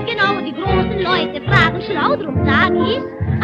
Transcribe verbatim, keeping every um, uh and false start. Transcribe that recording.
Genau, die großen Leute fragen schlau, drum sag ich,